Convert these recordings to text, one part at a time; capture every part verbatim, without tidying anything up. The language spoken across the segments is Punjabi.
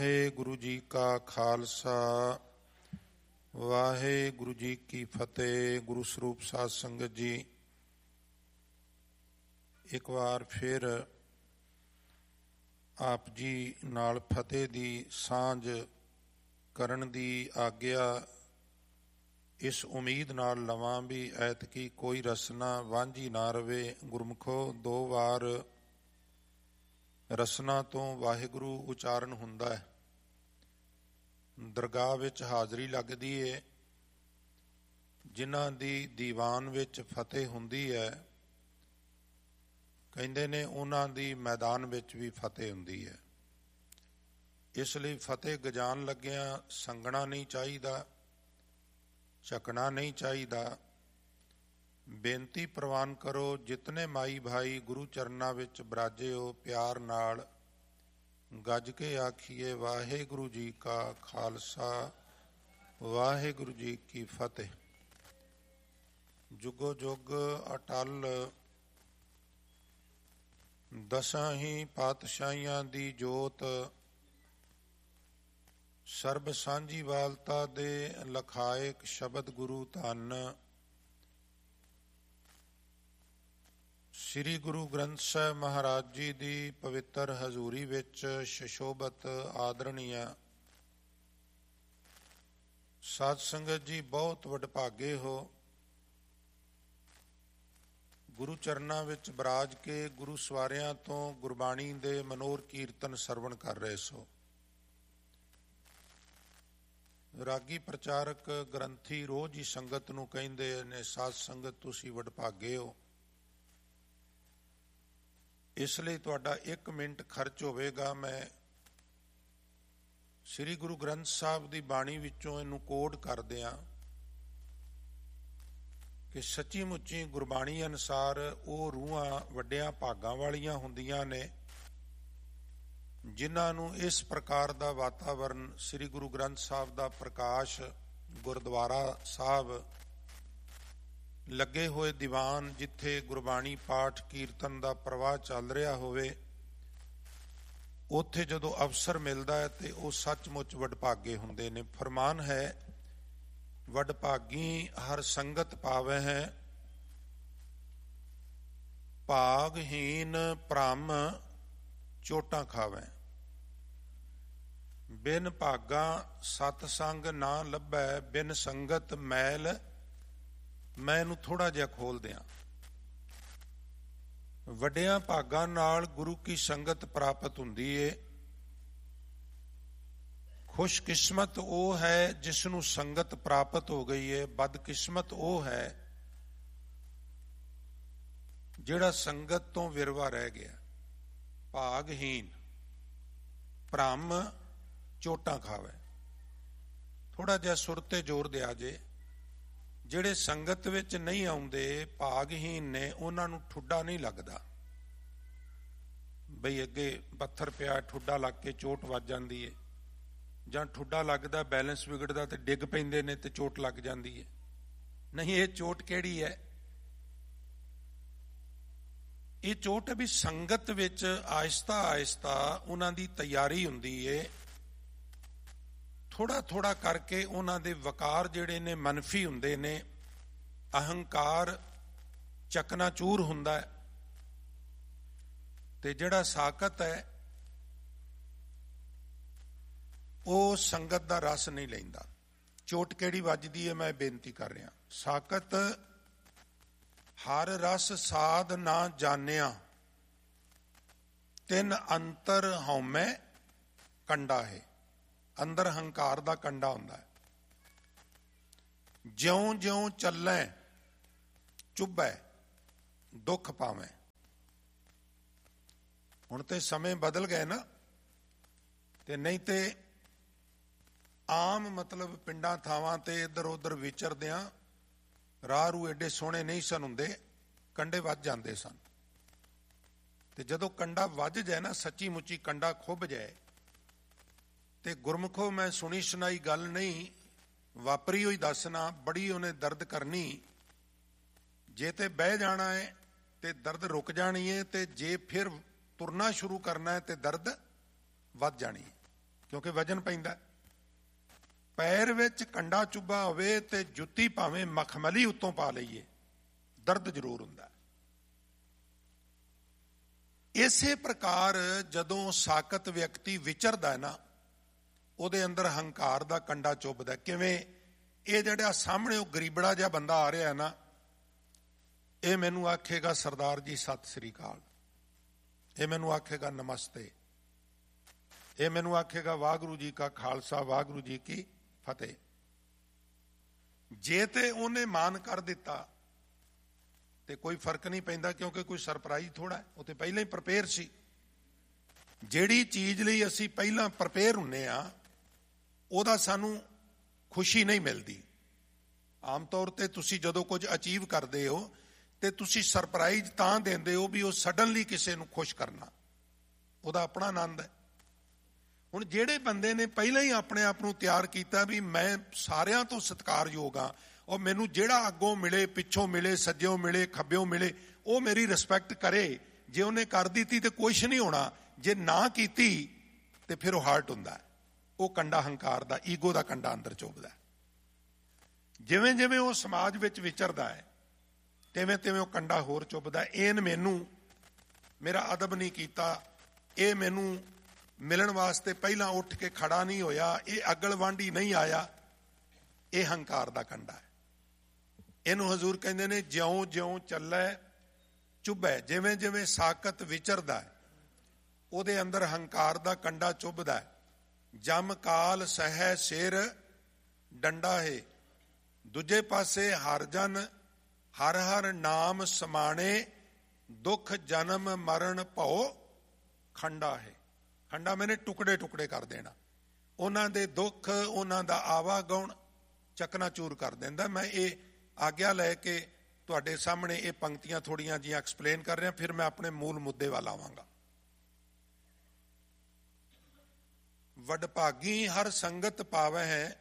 ਵਾਹਿਗੁਰੂ ਜੀ ਕਾ ਖਾਲਸਾ ਵਾਹਿਗੁਰੂ ਜੀ ਕੀ ਫਤਿਹ। ਗੁਰੂ ਸਰੂਪ ਸਾਧ ਸੰਗਤ ਜੀ, ਇੱਕ ਵਾਰ ਫਿਰ ਆਪ ਜੀ ਨਾਲ ਫਤਿਹ ਦੀ ਸਾਂਝ ਕਰਨ ਦੀ ਆਗਿਆ ਇਸ ਉਮੀਦ ਨਾਲ ਲਵਾਂ ਵੀ ਐਤਕੀ ਕੋਈ ਰਸਨਾ ਵਾਂਝੀ ਨਾ ਰਵੇ। ਗੁਰਮੁਖੋ, ਦੋ ਵਾਰ ਰਸਨਾ ਤੋਂ ਵਾਹਿਗੁਰੂ ਉਚਾਰਨ ਹੁੰਦਾ ਹੈ। ਦਰਗਾਹ ਵਿੱਚ ਹਾਜ਼ਰੀ ਲੱਗਦੀ ਹੈ, ਜਿਨ੍ਹਾਂ ਦੀ ਦੀਵਾਨ ਵਿੱਚ ਫਤਿਹ ਹੁੰਦੀ ਹੈ, ਕਹਿੰਦੇ ਨੇ ਉਹਨਾਂ ਦੀ ਮੈਦਾਨ ਵਿੱਚ ਵੀ ਫਤਿਹ ਹੁੰਦੀ ਹੈ। ਇਸ ਲਈ ਫਤਿਹ ਗਜਾਨ ਲੱਗਿਆਂ ਸੰਗਣਾ ਨਹੀਂ ਚਾਹੀਦਾ, ਝਕਣਾ ਨਹੀਂ ਚਾਹੀਦਾ। ਬੇਨਤੀ ਪ੍ਰਵਾਨ ਕਰੋ, ਜਿਤਨੇ ਮਾਈ ਭਾਈ ਗੁਰੂ ਚਰਨਾਂ ਵਿੱਚ ਬਰਾਜੇ ਹੋ, ਪਿਆਰ ਨਾਲ ਗੱਜ ਕੇ ਆਖੀਏ ਵਾਹਿਗੁਰੂ ਜੀ ਕਾ ਖਾਲਸਾ ਵਾਹਿਗੁਰੂ ਜੀ ਕੀ ਫਤਿਹ। ਜੁਗੋ ਜੁਗ ਅਟਲ ਦਸਾਂ ਹੀ ਪਾਤਸ਼ਾਹੀਆਂ ਦੀ ਜੋਤ, ਸਰਬ ਸਾਂਝੀ ਵਾਲਤਾ ਦੇ ਲਖਾਇਕ ਸ਼ਬਦ ਗੁਰੂ ਧੰਨ ਸ੍ਰੀ ਗੁਰੂ ਗ੍ਰੰਥ ਸਾਹਿਬ ਮਹਾਰਾਜ ਜੀ ਦੀ ਪਵਿੱਤਰ ਹਜ਼ੂਰੀ ਵਿੱਚ ਸ਼ਸ਼ੋਭਤ ਆਦਰਣੀਆ ਸਾਧ ਸੰਗਤ ਜੀ, ਬਹੁਤ ਵਡਭਾਗੇ ਹੋ। ਗੁਰੂ ਚਰਨਾਂ ਵਿੱਚ ਬਰਾਜ ਕੇ ਗੁਰੂ ਸਵਾਰਿਆਂ ਤੋਂ ਗੁਰਬਾਣੀ ਦੇ ਮਨੋਰ ਕੀਰਤਨ ਸਰਵਣ ਕਰ ਰਹੇ ਸੋ। ਰਾਗੀ ਪ੍ਰਚਾਰਕ ਗ੍ਰੰਥੀ ਰੋਜ਼ ਹੀ ਸੰਗਤ ਨੂੰ ਕਹਿੰਦੇ ਨੇ, ਸਾਧ ਸੰਗਤ ਤੁਸੀਂ ਵਡਭਾਗੇ ਹੋ। ਇਸ ਲਈ ਤੁਹਾਡਾ ਇੱਕ ਮਿੰਟ ਖਰਚ ਹੋਵੇਗਾ। ਮੈਂ ਸ੍ਰੀ ਗੁਰੂ ਗ੍ਰੰਥ ਸਾਹਿਬ ਦੀ ਬਾਣੀ ਵਿੱਚੋਂ ਇਹਨੂੰ ਕੋਡ ਕਰ ਦਿਆਂ ਕਿ ਸੱਚੀ ਮੁੱਚੀ ਗੁਰਬਾਣੀ ਅਨੁਸਾਰ ਉਹ ਰੂਹਾਂ ਵੱਡਿਆਂ ਭਾਗਾਂ ਵਾਲੀਆਂ ਹੁੰਦੀਆਂ ਨੇ, ਜਿਨ੍ਹਾਂ ਨੂੰ ਇਸ ਪ੍ਰਕਾਰ ਦਾ ਵਾਤਾਵਰਨ ਸ੍ਰੀ ਗੁਰੂ ਗ੍ਰੰਥ ਸਾਹਿਬ ਦਾ ਪ੍ਰਕਾਸ਼, ਗੁਰਦੁਆਰਾ ਸਾਹਿਬ, ਲੱਗੇ ਹੋਏ ਦੀਵਾਨ, ਜਿੱਥੇ ਗੁਰਬਾਣੀ ਪਾਠ ਕੀਰਤਨ ਦਾ ਪ੍ਰਵਾਹ ਚੱਲ ਰਿਹਾ ਹੋਵੇ, ਉੱਥੇ ਜਦੋਂ ਅਵਸਰ ਮਿਲਦਾ ਹੈ ਤੇ ਉਹ ਸੱਚਮੁੱਚ ਵਡਭਾਗੇ ਹੁੰਦੇ ਨੇ। ਫਰਮਾਨ ਹੈ, ਵਡਭਾਗੀ ਹਰ ਸੰਗਤ ਪਾਵੈ ਹੈ, ਭਾਗਹੀਨ ਭ੍ਰਮ ਚੋਟਾਂ ਖਾਵੈ। ਬਿਨ ਭਾਗਾ ਸਤ ਸੰਗ ਨਾ ਲੱਭੈ, ਬਿਨ ਸੰਗਤ ਮੈਲ। ਮੈਂ ਇਹਨੂੰ ਥੋੜਾ ਜਿਹਾ ਖੋਲ ਦਿਆਂ। ਵੱਡਿਆਂ ਭਾਗਾਂ ਨਾਲ ਗੁਰੂ ਕੀ ਸੰਗਤ ਪ੍ਰਾਪਤ ਹੁੰਦੀ ਏ। ਖੁਸ਼ਕਿਸਮਤ ਉਹ ਹੈ ਜਿਸ ਨੂੰ ਸੰਗਤ ਪ੍ਰਾਪਤ ਹੋ ਗਈ ਏ। ਬਦਕਿਸਮਤ ਉਹ ਹੈ ਜਿਹੜਾ ਸੰਗਤ ਤੋਂ ਵਿਰਵਾ ਰਹਿ ਗਿਆ। ਭਾਗਹੀਨ ਭ੍ਰਮ ਚੋਟਾਂ ਖਾਵੇ। ਥੋੜਾ ਜਿਹਾ ਸੁਰ ਤੇ ਜ਼ੋਰ ਦਿਆ ਜੇ। ਜਿਹੜੇ ਸੰਗਤ ਵਿੱਚ ਨਹੀਂ ਆਉਂਦੇ, ਭਾਗਹੀਨ ਨੇ, ਉਹਨਾਂ ਨੂੰ ਠੁੱਡਾ ਨਹੀਂ ਲੱਗਦਾ। ਬਈ ਅੱਗੇ ਪੱਥਰ ਪਿਆ, ਠੁੱਡਾ ਲੱਗ ਕੇ ਚੋਟ ਵੱਜ ਜਾਂਦੀ ਹੈ, ਜਾਂ ਠੁੱਡਾ ਲੱਗਦਾ, ਬੈਲੈਂਸ ਵਿਗੜਦਾ ਤੇ ਡਿੱਗ ਪੈਂਦੇ ਨੇ ਤੇ ਚੋਟ ਲੱਗ ਜਾਂਦੀ ਹੈ। ਨਹੀਂ, ਇਹ ਚੋਟ ਕਿਹੜੀ ਹੈ? ਇਹ ਚੋਟ ਹੈ ਵੀ ਸੰਗਤ ਵਿੱਚ ਆਹਿਸਤਾ ਆਹਿਸਤਾ ਉਹਨਾਂ ਦੀ ਤਿਆਰੀ ਹੁੰਦੀ ਹੈ। ਥੋੜਾ ਥੋੜਾ ਕਰਕੇ ਉਹਨਾਂ ਦੇ ਵਕਾਰ ਜਿਹੜੇ ਨੇ ਮਨਫੀ ਹੁੰਦੇ ਨੇ, ਅਹੰਕਾਰ ਚਕਨਾਚੂਰ ਹੁੰਦਾ ਹੈ, ਤੇ ਜਿਹੜਾ ਸਾਕਤ ਹੈ ਉਹ ਸੰਗਤ ਦਾ ਰਸ ਨਹੀਂ ਲੈਂਦਾ। ਚੋਟ ਕਿਹੜੀ ਵੱਜਦੀ ਹੈ? ਮੈਂ ਬੇਨਤੀ ਕਰ ਰਿਹਾ। ਸਾਕਤ ਹਰ ਰਸ ਸਾਧ ਨਾ ਜਾਣਿਆ, ਤਿੰਨ ਅੰਤਰ ਹਉਮੈ ਕੰਡਾ ਹੈ। ਅੰਦਰ ਹੰਕਾਰ ਦਾ ਕੰਡਾ ਹੁੰਦਾ ਹੈ। ਜਿਉਂ ਜਿਉਂ ਚੱਲੈ ਚੁੱਭੈ ਦੁੱਖ ਪਾਵੈ। ਹੁਣ ਤੇ ਸਮੇਂ ਬਦਲ ਗਏ ਨਾ, ਤੇ ਨਹੀਂ ਤੇ ਆਮ ਮਤਲਬ ਪਿੰਡਾਂ ਥਾਵਾਂ ਤੇ ਇੱਧਰ ਉੱਧਰ ਵਿਚਰਦਿਆਂ ਰਾਹ ਰੂ ਏਡੇ ਸੋਹਣੇ ਨਹੀਂ ਸਨ ਹੁੰਦੇ, ਕੰਡੇ ਵੱਜ ਜਾਂਦੇ ਸਨ। ਤੇ ਜਦੋਂ ਕੰਡਾ ਵੱਜ ਜਾਏ ਨਾ, ਸੱਚੀ ਮੁੱਚੀ ਕੰਡਾ ਖੁੱਭ ਜਾਏ, ਤੇ ਗੁਰਮੁਖੋ ਮੈਂ ਸੁਣੀ ਸੁਣਾਈ ਗੱਲ ਨਹੀਂ, ਵਾਪਰੀ ਹੋਈ ਦੱਸਣਾ, ਬੜੀ ਉਹਨੇ ਦਰਦ ਕਰਨੀ। ਜੇ ਤੇ ਬਹਿ ਜਾਣਾ ਹੈ ਤੇ ਦਰਦ ਰੁਕ ਜਾਣੀ ਹੈ, ਤੇ ਜੇ ਫਿਰ ਤੁਰਨਾ ਸ਼ੁਰੂ ਕਰਨਾ ਹੈ ਤੇ ਦਰਦ ਵੱਧ ਜਾਣੀ ਹੈ। ਕਿਉਂਕਿ ਵਜਨ ਪੈਂਦਾ। ਪੈਰ ਵਿੱਚ ਕੰਡਾ ਚੁੱਭਾ ਹੋਵੇ ਤੇ ਜੁੱਤੀ ਭਾਵੇਂ ਮਖਮਲੀ ਉੱਤੋਂ ਪਾ ਲਈਏ, ਦਰਦ ਜ਼ਰੂਰ ਹੁੰਦਾ। ਇਸੇ ਪ੍ਰਕਾਰ ਜਦੋਂ ਸਾਕਤ ਵਿਅਕਤੀ ਵਿਚਰਦਾ ਨਾ, ਉਹਦੇ ਅੰਦਰ ਹੰਕਾਰ ਦਾ ਕੰਡਾ ਚੁੱਭਦਾ। ਕਿਵੇਂ? ਇਹ ਜਿਹੜਾ ਸਾਹਮਣੇ ਉਹ ਗਰੀਬੜਾ ਜਿਹਾ ਬੰਦਾ ਆ ਰਿਹਾ ਨਾ, ਇਹ ਮੈਨੂੰ ਆਖੇਗਾ ਸਰਦਾਰ ਜੀ ਸਤਿ ਸ੍ਰੀ ਅਕਾਲ, ਇਹ ਮੈਨੂੰ ਆਖੇਗਾ ਨਮਸਤੇ, ਇਹ ਮੈਨੂੰ ਆਖੇਗਾ ਵਾਹਿਗੁਰੂ ਜੀ ਕਾ ਖਾਲਸਾ ਵਾਹਿਗੁਰੂ ਜੀ ਕੀ ਫਤਿਹ। ਜੇ ਤੇ ਉਹਨੇ ਮਾਨ ਕਰ ਦਿੱਤਾ ਤੇ ਕੋਈ ਫਰਕ ਨਹੀਂ ਪੈਂਦਾ, ਕਿਉਂਕਿ ਕੋਈ ਸਰਪ੍ਰਾਈਜ਼ ਥੋੜਾ, ਉਹ ਤੇ ਪਹਿਲਾਂ ਹੀ ਪ੍ਰਪੇਅਰ ਸੀ। ਜਿਹੜੀ ਚੀਜ਼ ਲਈ ਅਸੀਂ ਪਹਿਲਾਂ ਪ੍ਰਪੇਅਰ ਹੁੰਨੇ ਆ, ਉਹਦਾ ਸਾਨੂੰ ਖੁਸ਼ੀ ਨਹੀਂ ਮਿਲਦੀ। ਆਮ ਤੌਰ ਤੇ ਤੁਸੀਂ ਜਦੋਂ ਕੁਝ ਅਚੀਵ ਕਰਦੇ ਹੋ ਤੇ ਤੁਸੀਂ ਸਰਪ੍ਰਾਈਜ਼ ਤਾਂ ਦਿੰਦੇ ਹੋ ਵੀ ਉਹ ਸਡਨਲੀ ਕਿਸੇ ਨੂੰ ਖੁਸ਼ ਕਰਨਾ, ਉਹਦਾ ਆਪਣਾ ਆਨੰਦ ਹੈ। ਹੁਣ ਜਿਹੜੇ ਬੰਦੇ ਨੇ ਪਹਿਲਾਂ ਹੀ ਆਪਣੇ ਆਪ ਨੂੰ ਤਿਆਰ ਕੀਤਾ ਵੀ ਮੈਂ ਸਾਰਿਆਂ ਤੋਂ ਸਤਿਕਾਰਯੋਗ ਹਾਂ, ਔਰ ਮੈਨੂੰ ਜਿਹੜਾ ਅੱਗੋਂ ਮਿਲੇ, ਪਿੱਛੋਂ ਮਿਲੇ, ਸੱਜਿਓਂ ਮਿਲੇ, ਖੱਬਿਓਂ ਮਿਲੇ, ਉਹ ਮੇਰੀ ਰਿਸਪੈਕਟ ਕਰੇ। ਜੇ ਉਹਨੇ ਕਰ ਦਿੱਤੀ ਤੇ ਕੁਛ ਨਹੀਂ ਹੋਣਾ, ਜੇ ਨਾ ਕੀਤੀ ਤੇ ਫਿਰ ਉਹ ਹਾਰਟ ਹੁੰਦਾ, ਉਹ ਕੰਡਾ ਹੰਕਾਰ ਦਾ, ਈਗੋ ਦਾ ਕੰਡਾ ਅੰਦਰ ਚੁੱਭਦਾ। ਜਿਵੇਂ ਜਿਵੇਂ ਉਹ ਸਮਾਜ ਵਿੱਚ ਵਿਚਰਦਾ ਹੈ, ਤਿਵੇਂ ਤਿਵੇਂ ਉਹ ਕੰਡਾ ਹੋਰ ਚੁੱਭਦਾ। ਇਹਨ ਮੈਨੂੰ ਮੇਰਾ ਅਦਬ ਨਹੀਂ ਕੀਤਾ, ਇਹ ਮੈਨੂੰ ਮਿਲਣ ਵਾਸਤੇ ਪਹਿਲਾਂ ਉੱਠ ਕੇ ਖੜਾ ਨਹੀਂ ਹੋਇਆ, ਇਹ ਅਗਲਵਾਂਢੀ ਨਹੀਂ ਆਇਆ, ਇਹ ਹੰਕਾਰ ਦਾ ਕੰਡਾ ਹੈ। ਇਹਨੂੰ ਹਜ਼ੂਰ ਕਹਿੰਦੇ ਨੇ ਜਿਉਂ ਜਿਉਂ ਚੱਲੈ ਚੁੱਭੈ। ਜਿਵੇਂ ਜਿਵੇਂ ਸਾਕਤ ਵਿਚਰਦਾ ਹੈ, ਉਹਦੇ ਅੰਦਰ ਹੰਕਾਰ ਦਾ ਕੰਡਾ ਚੁੱਭਦਾ ਹੈ। ਜਮ ਕਾਲ ਸਹਿ ਸਿਰ ਡੰਡਾ ਹੈ, ਦੂਜੇ ਪਾਸੇ ਹਰ ਜਨ ਹਰ ਹਰ ਨਾਮ ਸਮਾਣੇ, ਦੁੱਖ ਜਨਮ ਮਰਨ ਭਉ ਖੰਡਾ ਹੈ। ਖੰਡਾ ਮੈਨੇ ਟੁਕੜੇ ਟੁਕੜੇ ਕਰ ਦੇਣਾ, ਉਹਨਾਂ ਦੇ ਦੁੱਖ, ਉਹਨਾਂ ਦਾ ਆਵਾਗੁਣ ਚਕਨਾਚੂਰ ਕਰ ਦਿੰਦਾ। ਮੈਂ ਇਹ ਆਗਿਆ ਲੈ ਕੇ ਤੁਹਾਡੇ ਸਾਹਮਣੇ ਇਹ ਪੰਕਤੀਆਂ ਥੋੜੀਆਂ ਜਿਹੀਆਂ ਐਕਸਪਲੇਨ ਕਰ ਰਿਹਾ, ਫਿਰ ਮੈਂ ਆਪਣੇ ਮੂਲ ਮੁੱਦੇ ਵੱਲ ਆਵਾਂਗਾ। ਵਡਭਾਗੀ ਹਰ ਸੰਗਤ ਪਾਵੈ ਹੈ,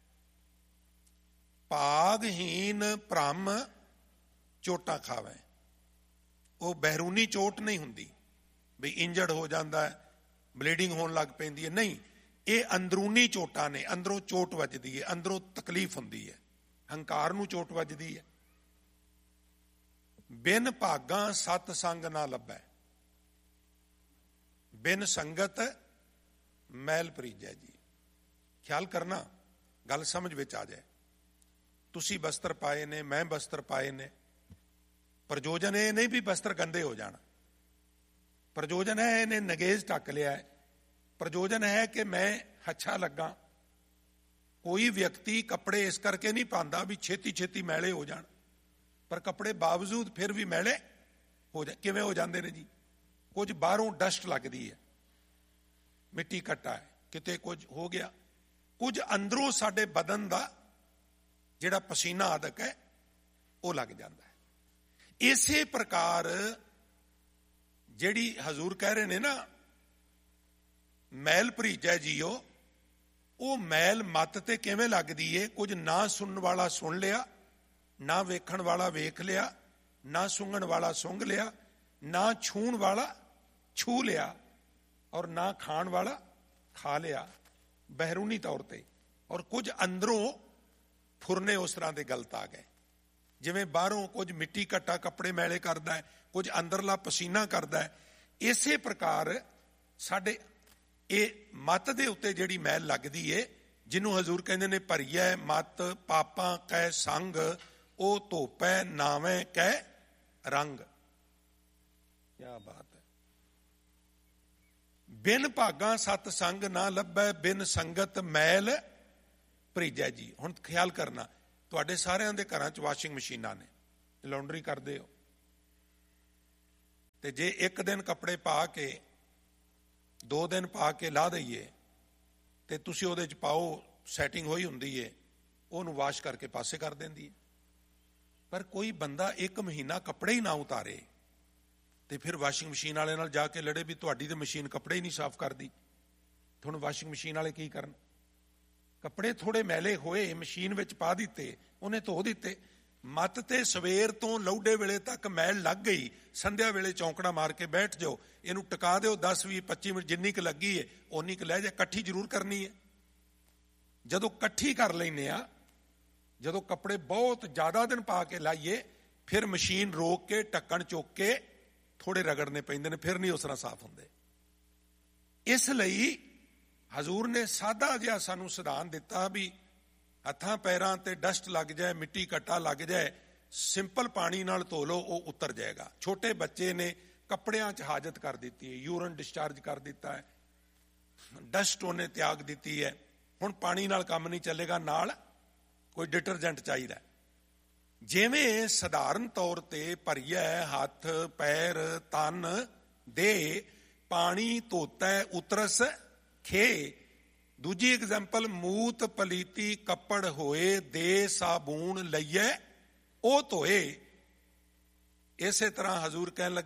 ਭਾਗਹੀਨ ਭ੍ਰਮ ਚੋਟਾਂ ਖਾਵੈ। ਉਹ ਬਹਿਰੂਨੀ ਚੋਟ ਨਹੀਂ ਹੁੰਦੀ ਵੀ ਇੰਜਰਡ ਹੋ ਜਾਂਦਾ ਹੈ, ਬਲੀਡਿੰਗ ਹੋਣ ਲੱਗ ਪੈਂਦੀ ਹੈ, ਨਹੀਂ, ਇਹ ਅੰਦਰੂਨੀ ਚੋਟਾਂ ਨੇ, ਅੰਦਰੋਂ ਚੋਟ ਵੱਜਦੀ ਹੈ, ਅੰਦਰੋਂ ਤਕਲੀਫ ਹੁੰਦੀ ਹੈ, ਹੰਕਾਰ ਨੂੰ ਚੋਟ ਵੱਜਦੀ ਹੈ। ਬਿਨ ਭਾਗਾਂ ਸਤ ਸੰਗ ਨਾ ਲੱਭੈ, ਬਿਨ ਸੰਗਤ ਮੈਲ ਭਰੀਜੈ ਜੀ। ਖਿਆਲ ਕਰਨਾ, ਗੱਲ ਸਮਝ ਵਿੱਚ ਆ ਜਾਏ। ਤੁਸੀਂ ਬਸਤਰ ਪਾਏ ਨੇ, ਮੈਂ ਬਸਤਰ ਪਾਏ ਨੇ, ਪ੍ਰਯੋਜਨ ਇਹ ਨਹੀਂ ਵੀ ਬਸਤਰ ਗੰਦੇ ਹੋ ਜਾਣ, ਪ੍ਰਯੋਜਨ ਹੈ ਇਹਨੇ ਨਗੇਜ਼ ਢੱਕ ਲਿਆ ਹੈ, ਪ੍ਰਯੋਜਨ ਹੈ ਕਿ ਮੈਂ ਅੱਛਾ ਲੱਗਾ। ਕੋਈ ਵਿਅਕਤੀ ਕੱਪੜੇ ਇਸ ਕਰਕੇ ਨਹੀਂ ਪਾਉਂਦਾ ਵੀ ਛੇਤੀ ਛੇਤੀ ਮੈਲੇ ਹੋ ਜਾਣ, ਪਰ ਕੱਪੜੇ ਬਾਵਜੂਦ ਫਿਰ ਵੀ ਮੈਲੇ ਹੋ ਜਾ। ਕਿਵੇਂ ਹੋ ਜਾਂਦੇ ਨੇ ਜੀ? ਕੁਝ ਬਾਹਰੋਂ ਡਸਟ ਲੱਗਦੀ ਹੈ, ਮਿੱਟੀ ਘੱਟਾ ਹੈ, ਕਿਤੇ ਕੁਝ ਹੋ ਗਿਆ, ਕੁਝ ਅੰਦਰੋਂ ਸਾਡੇ ਬਦਨ ਦਾ ਜਿਹੜਾ ਪਸੀਨਾ ਆਦਕ ਹੈ ਉਹ ਲੱਗ ਜਾਂਦਾ ਹੈ। ਇਸੇ ਪ੍ਰਕਾਰ ਜਿਹੜੀ ਹਜ਼ੂਰ ਕਹਿ ਰਹੇ ਨੇ ਨਾ ਮੈਲ ਭਰੀਜੈ ਜੀਓ, ਉਹ ਮੈਲ ਮੱਤ ਤੇ ਕਿਵੇਂ ਲੱਗਦੀ ਏ? ਕੁਝ ਨਾ ਸੁਣਨ ਵਾਲਾ ਸੁਣ ਲਿਆ, ਨਾ ਵੇਖਣ ਵਾਲਾ ਵੇਖ ਲਿਆ, ਨਾ ਸੁੰਘਣ ਵਾਲਾ ਸੁੰਘ ਲਿਆ, ਨਾ ਛੂਹਣ ਵਾਲਾ ਛੂਹ ਲਿਆ, ਔਰ ਨਾ ਖਾਣ ਵਾਲਾ ਖਾ ਲਿਆ ਬਹਿਰੂਨੀ ਤੌਰ ਤੇ। ਔਰ ਕੁਝ ਅੰਦਰੋਂ ਫੁਰਨੇ ਉਸ ਤਰ੍ਹਾਂ ਦੇ ਗਲਤ ਆ ਗਏ, ਜਿਵੇਂ ਬਾਹਰੋਂ ਕੁਝ ਮਿੱਟੀ ਘੱਟਾ ਕੱਪੜੇ ਮੈਲੇ ਕਰਦਾ ਹੈ, ਕੁਝ ਅੰਦਰਲਾ ਪਸੀਨਾ ਕਰਦਾ ਹੈ। ਇਸੇ ਪ੍ਰਕਾਰ ਸਾਡੇ ਇਹ ਮੱਤ ਦੇ ਉੱਤੇ ਜਿਹੜੀ ਮੈਲ ਲੱਗਦੀ ਏ, ਜਿਹਨੂੰ ਹਜ਼ੂਰ ਕਹਿੰਦੇ ਨੇ ਭਰੀਐ ਮੱਤ ਪਾਪਾਂ ਕੈ ਸੰਗ, ਉਹ ਧੋਪੈ ਨਾਵੇਂ ਕੈ ਰੰਗ। ਕਿਆ ਬਾਤ ਹੈ। ਬਿਨ ਭਾਗਾਂ ਸਤ ਸੰਗ ਨਾ ਲੱਭੈ, ਬਿਨ ਸੰਗਤ ਮੈਲ ਭਰੀਜੈ ਜੀ। ਹੁਣ ਖਿਆਲ ਕਰਨਾ, ਤੁਹਾਡੇ ਸਾਰਿਆਂ ਦੇ ਘਰਾਂ 'ਚ ਵਾਸ਼ਿੰਗ ਮਸ਼ੀਨਾਂ ਨੇ, ਲਾਉਂਡਰੀ ਕਰਦੇ ਹੋ, ਤੇ ਜੇ ਇੱਕ ਦਿਨ ਕੱਪੜੇ ਪਾ ਕੇ ਦੋ ਦਿਨ ਪਾ ਕੇ ਲਾ ਦਈਏ ਤੇ ਤੁਸੀਂ ਉਹਦੇ 'ਚ ਪਾਓ, ਸੈਟਿੰਗ ਹੋਈ ਹੁੰਦੀ ਏ, ਉਹਨੂੰ ਵਾਸ਼ ਕਰਕੇ ਪਾਸੇ ਕਰ ਦਿੰਦੀ ਹੈ। ਪਰ ਕੋਈ ਬੰਦਾ ਇੱਕ ਮਹੀਨਾ ਕੱਪੜੇ ਹੀ ਨਾ ਉਤਾਰੇ ਤੇ ਫਿਰ ਵਾਸ਼ਿੰਗ ਮਸ਼ੀਨ ਵਾਲੇ ਨਾਲ ਜਾ ਕੇ ਲੜੇ ਵੀ ਤੁਹਾਡੀ ਤੇ ਮਸ਼ੀਨ ਕੱਪੜੇ ਹੀ ਨਹੀਂ ਸਾਫ਼ ਕਰਦੀ। ਤੁਹਾਨੂੰ ਵਾਸ਼ਿੰਗ ਮਸ਼ੀਨ ਵਾਲੇ ਕੀ ਕਰਨ? ਕੱਪੜੇ ਥੋੜੇ ਮੈਲੇ ਹੋਏ, ਮਸ਼ੀਨ ਵਿੱਚ ਪਾ ਦਿੱਤੇ, ਉਹਨੇ ਧੋ ਦਿੱਤੇ, ਮੱਤ ਤੇ ਸਵੇਰ ਤੋਂ ਲੌਡੇ ਵੇਲੇ ਤੱਕ ਮੈਲ ਲੱਗ ਗਈ, ਸੰਧਿਆ ਵੇਲੇ ਚੌਂਕੜਾ ਮਾਰ ਕੇ ਬੈਠ ਜਾਓ, ਇਹਨੂੰ ਟਿਕਾ ਦਿਓ ਦਸ ਵੀਹ ਪੱਚੀ ਮਿੰਟ, ਜਿੰਨੀ ਕੁ ਲੱਗੀ ਹੈ ਓਨੀ ਕੁ ਲੈ ਜਾ। ਇਕੱਠੀ ਜ਼ਰੂਰ ਕਰਨੀ ਹੈ। ਜਦੋਂ ਇਕੱਠੀ ਕਰ ਲੈਂਦੇ ਆ, ਜਦੋਂ ਕੱਪੜੇ ਬਹੁਤ ਜ਼ਿਆਦਾ ਦਿਨ ਪਾ ਕੇ ਲਾਈਏ, ਫਿਰ ਮਸ਼ੀਨ ਰੋਕ ਕੇ ਢੱਕਣ ਚੁੱਕ ਕੇ ਥੋੜੇ ਰਗੜਨੇ ਪੈਂਦੇ ਨੇ, ਫਿਰ ਨਹੀਂ ਉਸ ਤਰ੍ਹਾਂ ਸਾਫ਼ ਹੁੰਦੇ। ਇਸ ਲਈ ਹਜ਼ੂਰ ਨੇ ਸਾਦਾ ਜਿਹਾ ਸਾਨੂੰ ਸਿਧਾਂਤ ਦਿੱਤਾ ਵੀ ਹੱਥਾਂ ਪੈਰਾਂ ਤੇ ਡਸਟ ਲੱਗ ਜਾਏ, ਮਿੱਟੀ ਕੱਟਾ ਲੱਗ ਜਾਏ, ਸਿੰਪਲ ਪਾਣੀ ਨਾਲ ਧੋ ਲਓ, ਉਹ ਉਤਰ ਜਾਏਗਾ। ਛੋਟੇ ਬੱਚੇ ਨੇ ਕੱਪੜਿਆਂ 'ਚ ਹਾਜਤ ਕਰ ਦਿੱਤੀ ਹੈ, ਯੂਰਨ ਡਿਸਚਾਰਜ ਕਰ ਦਿੱਤਾ ਹੈ, ਡਸਟ ਉਹਨੇ ਤਿਆਗ ਦਿੱਤੀ ਹੈ। ਹੁਣ ਪਾਣੀ ਨਾਲ ਕੰਮ ਨਹੀਂ ਚੱਲੇਗਾ, ਨਾਲ ਕੋਈ ਡਿਟਰਜੈਂਟ ਚਾਹੀਦਾ। ਜਿਵੇਂ ਸਧਾਰਨ ਤੌਰ ਤੇ ਭਰੀਏ ਹੱਥ ਪੈਰ ਤਨ ਦੇ ਪਾਣੀ ਧੋਤਾ ਉਤਰਸ ਖੇ। ਦੂਜੀ ਐਗਜ਼ਾਮਪਲ, ਮੂਤ ਪਲੀਤੀ ਕੱਪੜ ਹੋਏ ਦੇ ਸਾਬੂਨ ਲਈਏ ਉਹ ਧੋਏ। ਇਸੇ ਤਰ੍ਹਾਂ ਹਜ਼ੂਰ ਕਹਿਣ ਲੱਗੇ